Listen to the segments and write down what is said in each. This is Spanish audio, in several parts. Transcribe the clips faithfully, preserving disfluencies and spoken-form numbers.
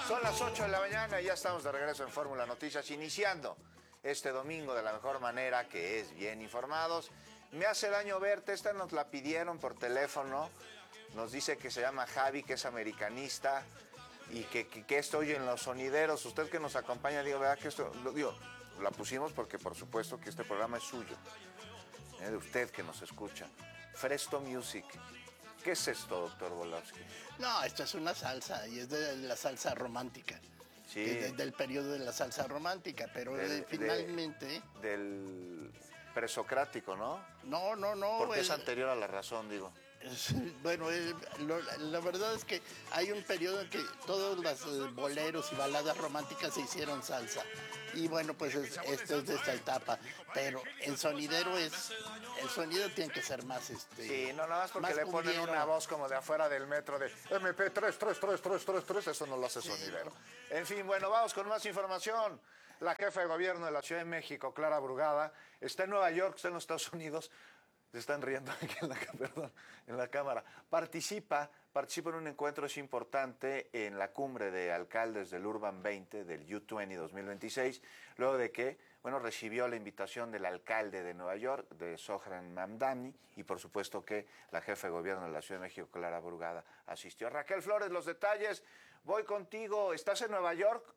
Son las ocho de la mañana y ya estamos de regreso en Fórmula Noticias, iniciando este domingo de la mejor manera, que es bien informados. Me hace daño verte, esta nos la pidieron por teléfono, nos dice que se llama Javi, que es americanista y que, que, que esto oye en los sonideros. Usted que nos acompaña, digo, ¿verdad que esto? Lo digo, la pusimos porque por supuesto que este programa es suyo, ¿eh? De usted que nos escucha. Fresto Music. ¿Qué es esto, doctor Volowski? No, esto es una salsa y es de la salsa romántica. Sí. De, del periodo de la salsa romántica, pero del, de, finalmente... De, del presocrático, ¿no? No, no, no. Porque el, es anterior a la razón, digo. Es, bueno, el, lo, la verdad es que hay un periodo en que todos los boleros y baladas románticas se hicieron salsa. Y bueno, pues es, esto es de esta etapa. Pero el sonidero es... El sonido tiene que ser más... este Sí, no, nada más porque más le ponen cumbiero. una voz como de afuera del metro de eme pe tres, tres, tres, tres, tres, tres, eso no lo hace sonidero. En fin, bueno, vamos con más información. La jefa de gobierno de la Ciudad de México, Clara Brugada, está en Nueva York, está en los Estados Unidos. Se están riendo aquí en la, perdón, en la cámara. Participa, participa en un encuentro, es importante, en la cumbre de alcaldes del Urban veinte, del U veinte dos mil veintiséis, luego de que, bueno, recibió la invitación del alcalde de Nueva York, de Zohran Mamdani, y por supuesto que la jefa de gobierno de la Ciudad de México, Clara Brugada, asistió. Raquel Flores, los detalles, voy contigo. ¿Estás en Nueva York?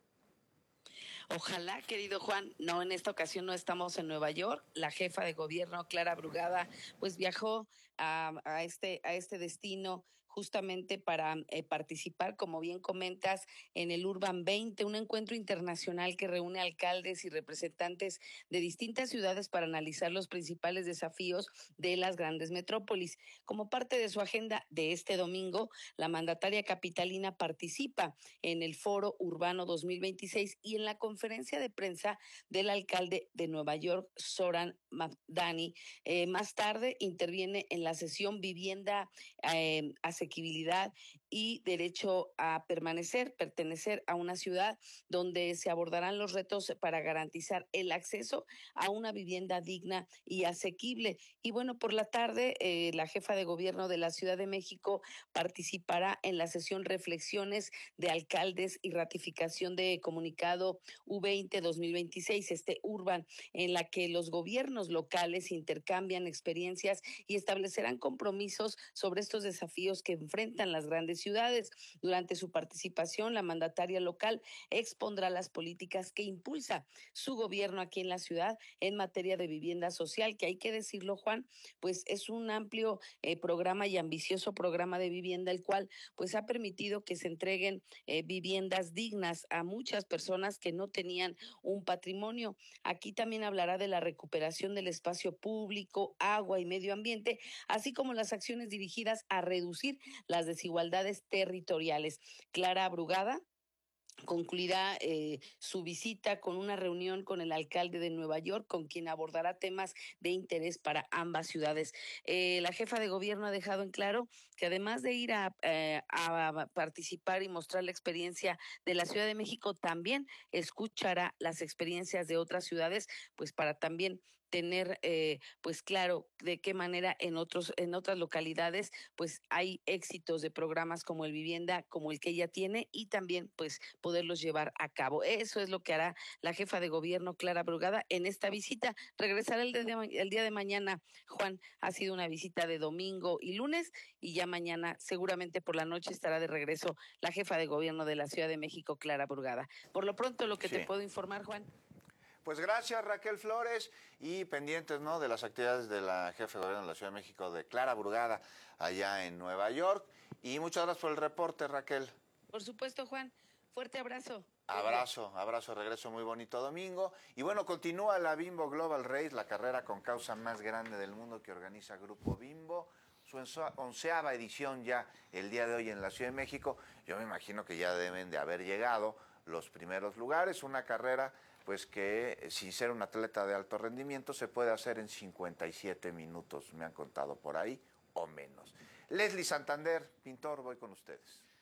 Ojalá, querido Juan, no, en esta ocasión no estamos en Nueva York. La jefa de gobierno, Clara Brugada, pues viajó a, a, este, a este destino justamente para eh, participar, como bien comentas, en el Urban veinte, un encuentro internacional que reúne alcaldes y representantes de distintas ciudades para analizar los principales desafíos de las grandes metrópolis. Como parte de su agenda de este domingo, la mandataria capitalina participa en el Foro Urbano dos mil veintiséis y en la conferencia de prensa del alcalde de Nueva York, Zohran Mamdani. Eh, más tarde interviene en la sesión Vivienda eh, asequibilidad y derecho a permanecer, pertenecer a una ciudad, donde se abordarán los retos para garantizar el acceso a una vivienda digna y asequible. Y bueno, por la tarde, eh, la jefa de gobierno de la Ciudad de México participará en la sesión Reflexiones de Alcaldes y ratificación de comunicado U veinte dos mil veintiséis, este Urban, en la que los gobiernos locales intercambian experiencias y establecerán compromisos sobre estos desafíos que enfrentan las grandes ciudades. Durante su participación, la mandataria local expondrá las políticas que impulsa su gobierno aquí en la ciudad en materia de vivienda social, que hay que decirlo, Juan, pues es un amplio eh, programa y ambicioso programa de vivienda, el cual pues ha permitido que se entreguen eh, viviendas dignas a muchas personas que no tenían un patrimonio. Aquí también hablará de la recuperación del espacio público, agua y medio ambiente, así como las acciones dirigidas a reducir las desigualdades territoriales. Clara Brugada concluirá eh, su visita con una reunión con el alcalde de Nueva York, con quien abordará temas de interés para ambas ciudades. Eh, la jefa de gobierno ha dejado en claro que además de ir a, eh, a participar y mostrar la experiencia de la Ciudad de México, también escuchará las experiencias de otras ciudades, pues para también tener eh, pues claro de qué manera en otros en otras localidades pues hay éxitos de programas como el Vivienda, como el que ella tiene, y también pues poderlos llevar a cabo. Eso es lo que hará la jefa de gobierno, Clara Brugada, en esta visita. Regresará el, de, el día de mañana, Juan. Ha sido una visita de domingo y lunes, y ya mañana seguramente por la noche estará de regreso la jefa de gobierno de la Ciudad de México, Clara Brugada. Por lo pronto, lo que sí te puedo informar, Juan. Pues gracias, Raquel Flores, y pendientes, ¿no?, de las actividades de la jefa de gobierno de la Ciudad de México, de Clara Brugada, allá en Nueva York. Y muchas gracias por el reporte, Raquel. Por supuesto, Juan. Fuerte abrazo. Abrazo, abrazo, regreso, muy bonito domingo. Y bueno, continúa la Bimbo Global Race, la carrera con causa más grande del mundo que organiza Grupo Bimbo. Su onceava edición ya el día de hoy en la Ciudad de México. Yo me imagino que ya deben de haber llegado los primeros lugares. Una carrera pues que sin ser un atleta de alto rendimiento se puede hacer en cincuenta y siete minutos, me han contado por ahí, o menos. Leslie Santander, pintor, voy con ustedes.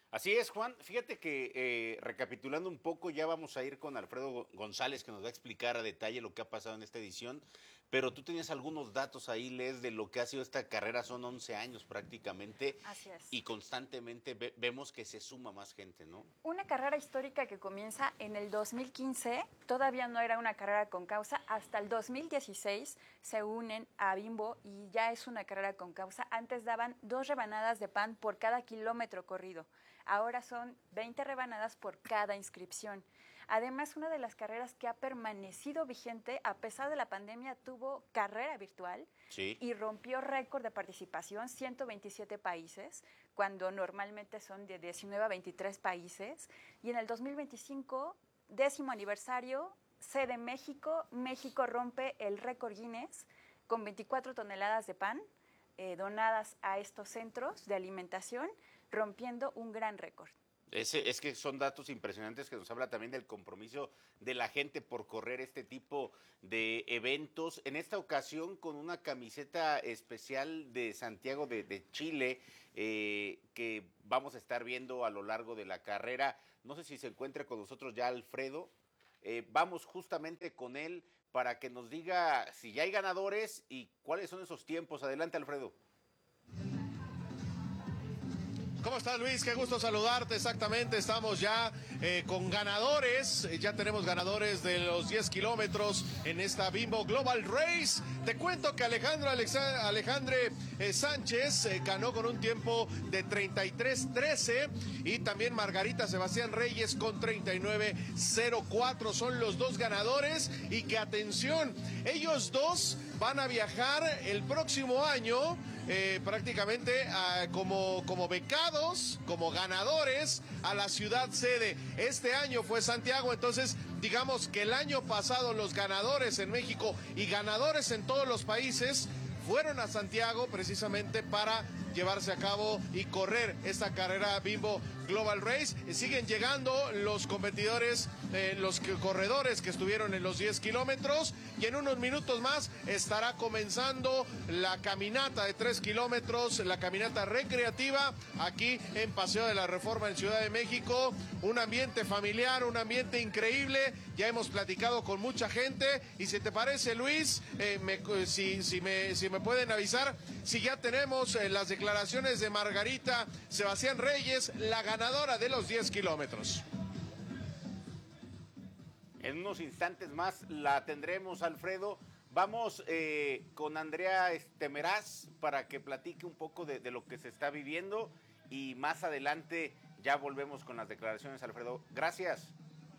Así es, Juan. Fíjate que eh, recapitulando un poco, ya vamos a ir con Alfredo González, que nos va a explicar a detalle lo que ha pasado en esta edición, pero tú tenías algunos datos ahí, Les, de lo que ha sido esta carrera. Son once años prácticamente. Así es. Y constantemente ve vemos que se suma más gente, ¿no? Una carrera histórica que comienza en el dos mil quince, todavía no era una carrera con causa, hasta el dos mil dieciséis se unen a Bimbo y ya es una carrera con causa. Antes daban dos rebanadas de pan por cada kilómetro corrido. Ahora son veinte rebanadas por cada inscripción. Además, una de las carreras que ha permanecido vigente, a pesar de la pandemia, tuvo carrera virtual Sí. y rompió récord de participación, ciento veintisiete países, cuando normalmente son de diecinueve a veintitrés países. Y en el dos mil veinticinco, décimo aniversario, sede México, México rompe el récord Guinness con veinticuatro toneladas de pan eh, donadas a estos centros de alimentación, rompiendo un gran récord. Ese, es que son datos impresionantes que nos habla también del compromiso de la gente por correr este tipo de eventos. En esta ocasión con una camiseta especial de Santiago de, de Chile eh, que vamos a estar viendo a lo largo de la carrera. No sé si se encuentra con nosotros ya Alfredo. Eh, vamos justamente con él para que nos diga si ya hay ganadores y cuáles son esos tiempos. Adelante, Alfredo. ¿Cómo estás, Luis? Qué gusto saludarte. Exactamente, estamos ya eh, con ganadores. Eh, ya tenemos ganadores de los diez kilómetros en esta Bimbo Global Race. Te cuento que Alejandro Alexa Alejandre eh, Sánchez eh, ganó con un tiempo de treinta y tres trece y también Margarita Sebastián Reyes con treinta y nueve cero cuatro. Son los dos ganadores y que atención, ellos dos van a viajar el próximo año Eh, prácticamente uh, como, como becados, como ganadores a la ciudad sede. Este año fue Santiago, entonces digamos que el año pasado los ganadores en México y ganadores en todos los países fueron a Santiago precisamente para llevarse a cabo y correr esta carrera Bimbo Global Race. Siguen llegando los competidores, eh, los que, corredores que estuvieron en los diez kilómetros y en unos minutos más estará comenzando la caminata de tres kilómetros, la caminata recreativa aquí en Paseo de la Reforma en Ciudad de México. Un ambiente familiar, un ambiente increíble. Ya hemos platicado con mucha gente y si te parece, Luis, eh, me, si, si, me, si me pueden avisar si ya tenemos eh, las declaraciones de Margarita Sebastián Reyes, la ganadora de los diez kilómetros. En unos instantes más la tendremos, Alfredo. Vamos eh, con Andrea Estemeraz para que platique un poco de, de lo que se está viviendo y más adelante ya volvemos con las declaraciones, Alfredo. Gracias.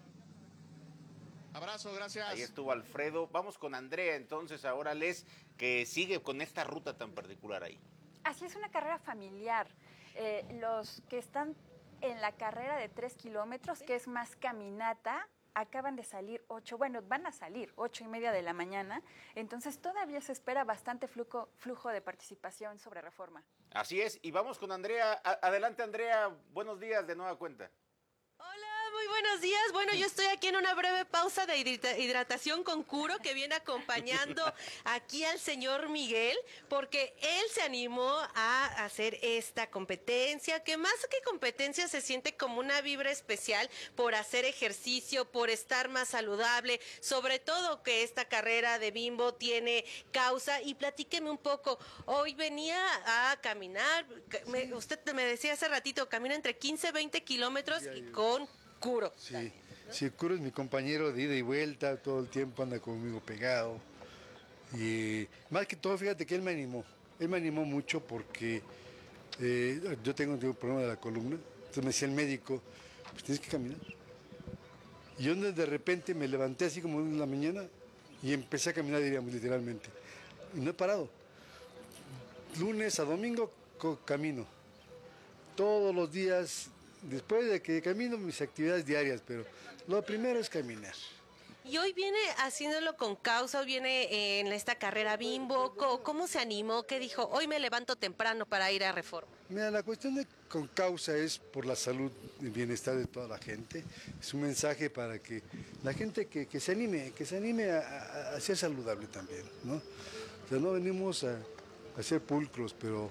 Abrazo, gracias. Ahí estuvo Alfredo. Vamos con Andrea entonces, ahora Les, que sigue con esta ruta tan particular ahí. Así es, una carrera familiar. Eh, los que están en la carrera de tres kilómetros, que es más caminata, acaban de salir ocho, bueno, van a salir ocho y media de la mañana, entonces todavía se espera bastante flujo, flujo de participación sobre Reforma. Así es, y vamos con Andrea. A- adelante, Andrea, buenos días de nueva cuenta. Hola, muy buenos días. Bueno, yo estoy aquí en una breve pausa de hidrita- hidratación con Curo que viene acompañando aquí al señor Miguel porque él se animó a hacer esta competencia, que más que competencia se siente como una vibra especial por hacer ejercicio, por estar más saludable, sobre todo que esta carrera de Bimbo tiene causa. Y platíqueme un poco, hoy venía a caminar, me- usted me decía hace ratito, camina entre quince, veinte kilómetros y con Curo. Sí, sí, Curo es mi compañero de ida y vuelta, todo el tiempo anda conmigo pegado. Y más que todo, fíjate que él me animó. Él me animó mucho porque eh, yo tengo, tengo un problema de la columna. Entonces me decía el médico, pues tienes que caminar. Y yo de repente me levanté así como en la mañana y empecé a caminar, diríamos, literalmente. Y no he parado. Lunes a domingo co- camino. Todos los días. Después de que camino mis actividades diarias, pero lo primero es caminar. Y hoy viene haciéndolo con causa, hoy viene eh, en esta carrera Bimbo. Co- ¿Cómo se animó? ¿Qué dijo? Hoy me levanto temprano para ir a Reforma. Mira, la cuestión de con causa es por la salud y bienestar de toda la gente. Es un mensaje para que la gente que, que se anime, que se anime a, a- a ser saludable también, ¿no? O sea, no venimos a, a ser pulcros, pero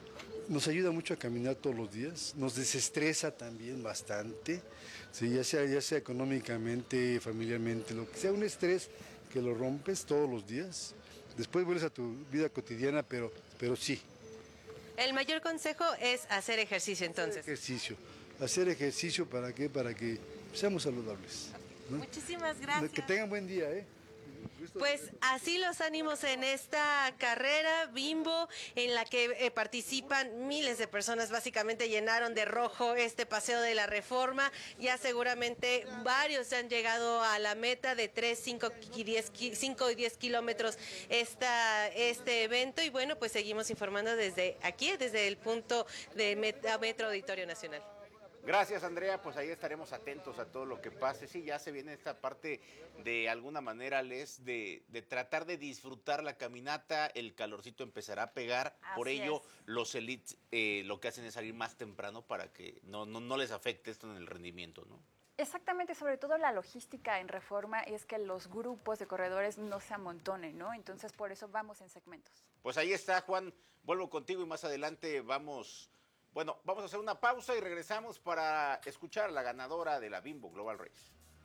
nos ayuda mucho a caminar todos los días, nos desestresa también bastante, sí, ya sea, ya sea económicamente, familiarmente, lo que sea, un estrés que lo rompes todos los días. Después vuelves a tu vida cotidiana, pero, pero sí. El mayor consejo es hacer ejercicio entonces. Hacer ejercicio. Hacer ejercicio, ¿para qué? Para que seamos saludables, ¿no? Muchísimas gracias. Que tengan buen día, ¿eh? Pues así los ánimos en esta carrera Bimbo, en la que eh, participan miles de personas. Básicamente llenaron de rojo este paseo de la Reforma. Ya seguramente varios han llegado a la meta de tres, cinco y diez kilómetros esta, este evento. Y bueno, pues seguimos informando desde aquí, desde el punto de Metro, Metro Auditorio Nacional. Gracias, Andrea, pues ahí estaremos atentos a todo lo que pase. Sí, ya se viene esta parte de alguna manera, Les, de, de tratar de disfrutar la caminata, el calorcito empezará a pegar, Así por ello es. los elites eh, lo que hacen es salir más temprano para que no, no, no les afecte esto en el rendimiento, ¿no? Exactamente, sobre todo la logística en Reforma es que los grupos de corredores no se amontonen, ¿no? Entonces por eso vamos en segmentos. Pues ahí está, Juan, vuelvo contigo y más adelante vamos... Bueno, vamos a hacer una pausa y regresamos para escuchar a la ganadora de la Bimbo Global Race.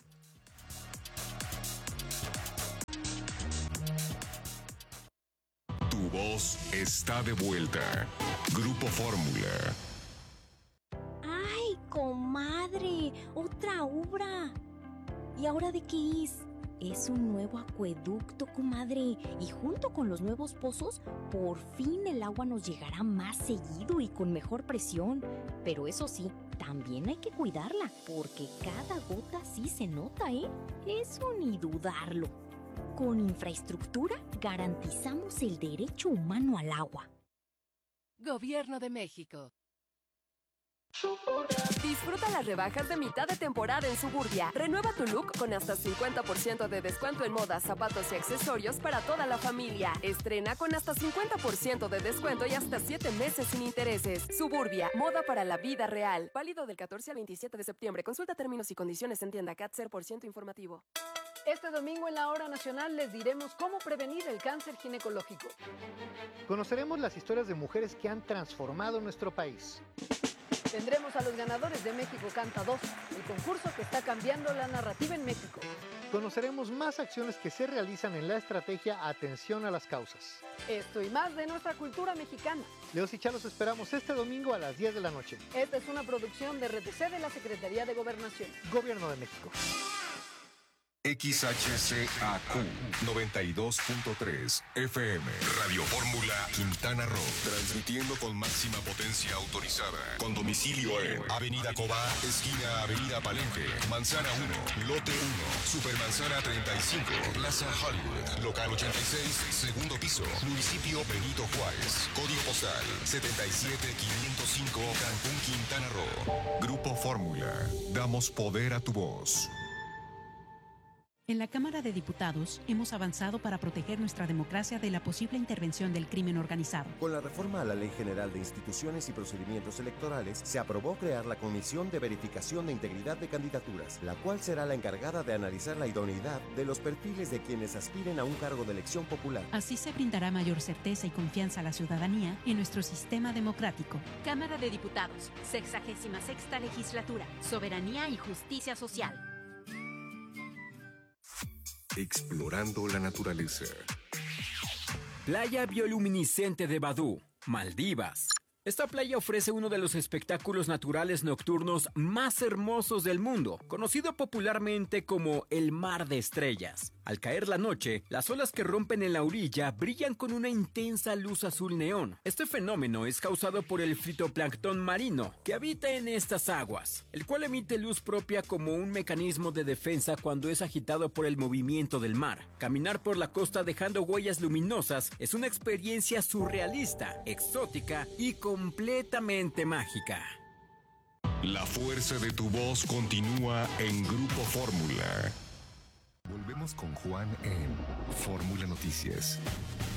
Tu voz está de vuelta. Grupo Fórmula. ¡Ay, comadre! ¡Otra obra! ¿Y ahora de qué es? Es un nuevo acueducto, comadre. Y junto con los nuevos pozos, por fin el agua nos llegará más seguido y con mejor presión. Pero eso sí, también hay que cuidarla, porque cada gota sí se nota, ¿eh? Eso ni dudarlo. Con infraestructura garantizamos el derecho humano al agua. Gobierno de México. Disfruta las rebajas de mitad de temporada en Suburbia. Renueva tu look con hasta cincuenta por ciento de descuento en modas, zapatos y accesorios para toda la familia. Estrena con hasta cincuenta por ciento de descuento y hasta siete meses sin intereses. Suburbia, moda para la vida real. Válido del catorce al veintisiete de septiembre. Consulta términos y condiciones en tienda C A T cero por ciento informativo. Este domingo en la Hora Nacional les diremos cómo prevenir el cáncer ginecológico. Conoceremos las historias de mujeres que han transformado nuestro país. Tendremos a los ganadores de México Canta dos, el concurso que está cambiando la narrativa en México. Conoceremos más acciones que se realizan en la estrategia Atención a las Causas. Esto y más de nuestra cultura mexicana. Leos y Chalos esperamos este domingo a las diez de la noche. Esta es una producción de R T C de la Secretaría de Gobernación. Gobierno de México. X H C A Q noventa y dos punto tres F M. Radio Fórmula Quintana Roo. Transmitiendo con máxima potencia autorizada. Con domicilio en Avenida Cobá, esquina Avenida Palenque, Manzana uno, Lote uno, Supermanzana treinta y cinco, Plaza Hollywood, Local ochenta y seis, segundo piso, Municipio Benito Juárez. Código postal setenta y siete quinientos cinco, Cancún, Quintana Roo. Grupo Fórmula. Damos poder a tu voz. En la Cámara de Diputados hemos avanzado para proteger nuestra democracia de la posible intervención del crimen organizado. Con la reforma a la Ley General de Instituciones y Procedimientos Electorales, se aprobó crear la Comisión de Verificación de Integridad de Candidaturas, la cual será la encargada de analizar la idoneidad de los perfiles de quienes aspiren a un cargo de elección popular. Así se brindará mayor certeza y confianza a la ciudadanía en nuestro sistema democrático. Cámara de Diputados, sexagésima sexta legislatura, Soberanía y Justicia Social. Explorando la naturaleza. Playa bioluminiscente de Badú, Maldivas. Esta playa ofrece uno de los espectáculos naturales nocturnos más hermosos del mundo, conocido popularmente como el Mar de Estrellas. Al caer la noche, las olas que rompen en la orilla brillan con una intensa luz azul neón. Este fenómeno es causado por el fitoplancton marino que habita en estas aguas, el cual emite luz propia como un mecanismo de defensa cuando es agitado por el movimiento del mar. Caminar por la costa dejando huellas luminosas es una experiencia surrealista, exótica y completamente mágica. La fuerza de tu voz continúa en Grupo Fórmula. Volvemos con Juan en Fórmula Noticias.